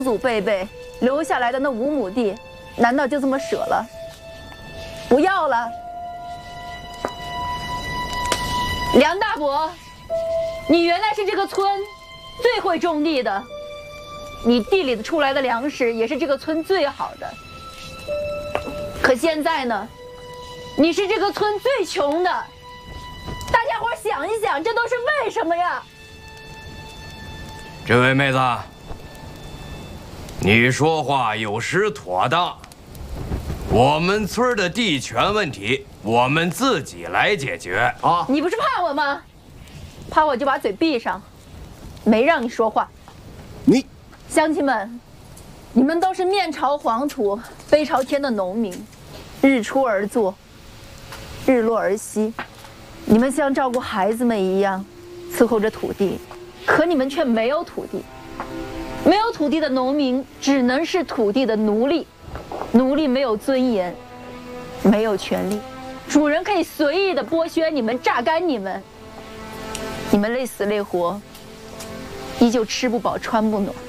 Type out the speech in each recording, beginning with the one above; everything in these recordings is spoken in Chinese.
祖辈辈留下来的那5亩地，难道就这么舍了？不要了？梁大伯，你原来是这个村最会种地的，你地里出来的粮食也是这个村最好的。可现在呢，你是这个村最穷的。大家伙想一想，这都是为什么呀？ 这位妹子，你说话有失妥当。我们村的地权问题，我们自己来解决啊！ 你不是怕我吗？怕我就把嘴闭上，没让你说话。 你， 乡亲们，你们都是面朝黄土背朝天的农民，日出而作，日落而息。你们像照顾孩子们一样伺候着土地，可你们却没有土地。没有土地的农民只能是土地的奴隶，奴隶没有尊严，没有权利，主人可以随意的剥削你们，榨干你们，你们累死累活，依旧吃不饱穿不暖。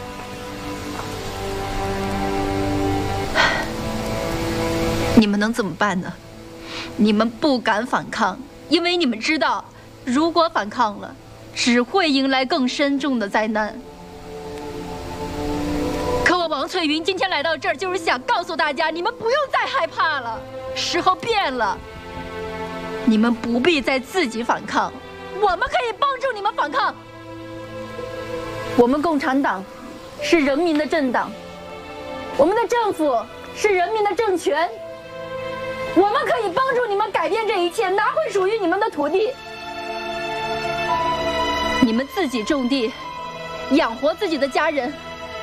你们能怎么办呢？你们不敢反抗，因为你们知道，如果反抗了，只会迎来更深重的灾难。可我王翠云今天来到这儿，就是想告诉大家，你们不用再害怕了，时候变了，你们不必再自己反抗，我们可以帮助你们反抗。我们共产党是人民的政党，我们的政府是人民的政权，我们可以帮助你们改变这一切，拿回属于你们的土地。你们自己种地，养活自己的家人。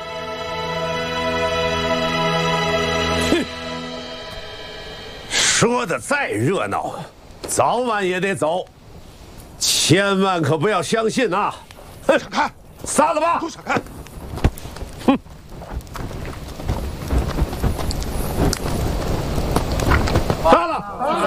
说的再热闹，早晚也得走，千万可不要相信啊！ 闪开！ 撒了吧！ 都闪开！ 哼！杀了！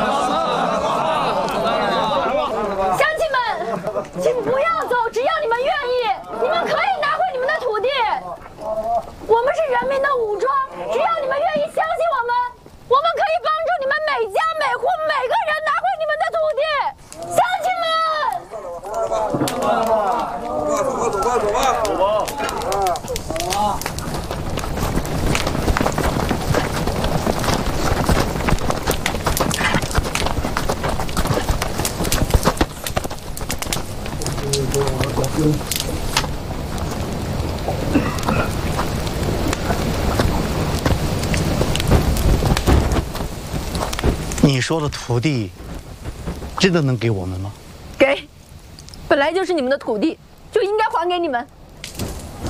乡亲们，请不要走，只要你们愿意，你们可以拿回你们的土地。我们是人民的武装，只要你们愿意相信我们，我们可以帮助你们每家每户每个人拿回你们的土地。乡亲们， 走吧！ 你说的土地，真的能给我们吗？ 给，本来就是你们的土地，就应该还给你们。